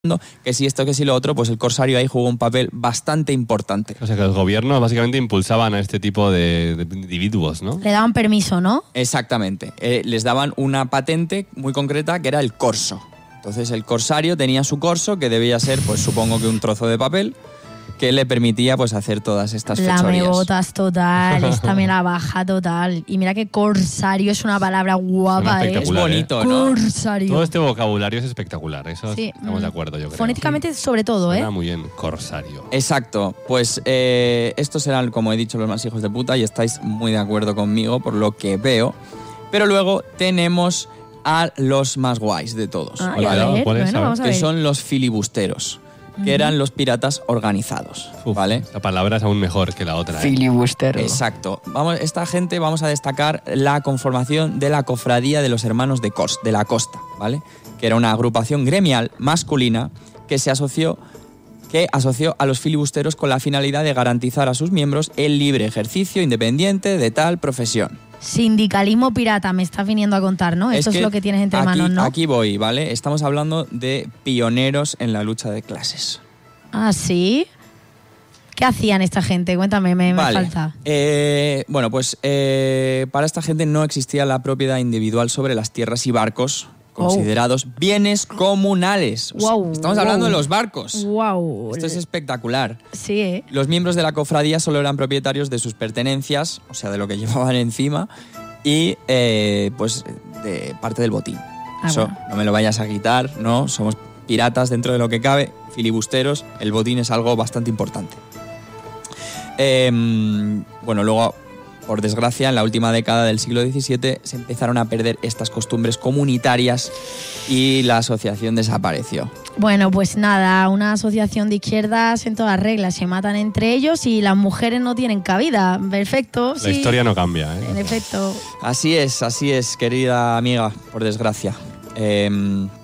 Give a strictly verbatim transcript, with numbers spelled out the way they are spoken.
que si esto, que si lo otro, pues el corsario ahí jugó un papel bastante importante. O sea que los gobiernos básicamente impulsaban a este tipo de, de individuos, ¿no? Le daban permiso, ¿no? Exactamente. Eh, les daban una patente muy concreta que era el corso. Entonces el corsario tenía su corso, que debía ser, pues supongo que un trozo de papel, que le permitía pues hacer todas estas fechorías. La me botas total, esta me la baja total. Y mira que corsario es una palabra guapa, ¿eh? Es bonito, ¿no? Corsario. Todo este vocabulario es espectacular, eso sí. estamos de acuerdo, yo creo. Fonéticamente sobre todo, ¿eh? Suena muy bien, corsario. Exacto, pues eh, estos serán, como he dicho, los más hijos de puta y estáis muy de acuerdo conmigo por lo que veo. Pero luego tenemos a los más guays de todos, Ah, ¿vale? a ver, ¿Cuáles? bueno, vamos a Que ver. son los filibusteros, que eran los piratas organizados, Uf, ¿vale? La palabra es aún mejor que la otra. ¿eh? Filibustero. Exacto. Vamos, esta gente vamos a destacar la conformación de la cofradía de los hermanos de, Cos, de la Costa, ¿vale? Que era una agrupación gremial masculina que se asoció que asoció a los filibusteros con la finalidad de garantizar a sus miembros el libre ejercicio independiente de tal profesión. Sindicalismo pirata, me estás viniendo a contar, ¿no? Esto es, que lo que tienes entre aquí, manos, ¿no? Aquí voy, ¿vale? Estamos hablando de pioneros en la lucha de clases. Ah, ¿sí? ¿Qué hacían esta gente? Cuéntame, me, Vale. me falta. Eh, bueno, pues eh, para esta gente no existía la propiedad individual sobre las tierras y barcos considerados oh. bienes comunales. Wow, Estamos wow. hablando de los barcos. Wow. Esto es espectacular. Sí, ¿eh? Los miembros de la cofradía solo eran propietarios de sus pertenencias, o sea, de lo que llevaban encima, y eh, pues de parte del botín. Ah, Eso, bueno. no me lo vayas a quitar, ¿no? Somos piratas dentro de lo que cabe, filibusteros, el botín es algo bastante importante. Eh, bueno, luego, por desgracia, en la última década del siglo diecisiete se empezaron a perder estas costumbres comunitarias y la asociación desapareció. Bueno, pues nada, una asociación de izquierdas en todas reglas, se matan entre ellos y las mujeres no tienen cabida. Perfecto, La sí. historia no cambia, ¿eh? En efecto. Así es, así es, querida amiga, por desgracia. Eh,